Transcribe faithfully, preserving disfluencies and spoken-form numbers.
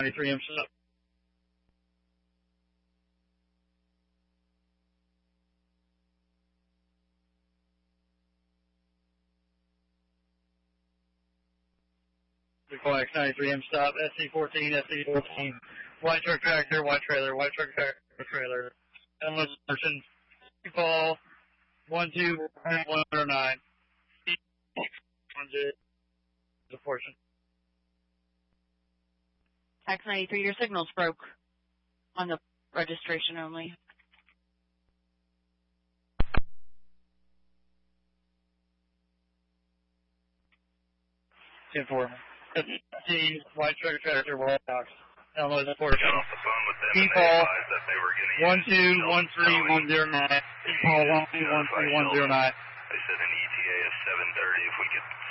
ninety-three M stop. X ninety-three M stop, S C fourteen, S C fourteen, white truck tractor, white trailer, white truck tractor, trailer. Endless portion. Call one two one zero nine. One zero the portion. X ninety-three, your signal's broke on the registration only. ten four. fifteen, white truck tractor, white box. Illinois portion. Got off the phone with them and they Call advised that they were getting one two one three one zero nine. Call one two one three one zero nine. They said an E T A of seven thirty if we could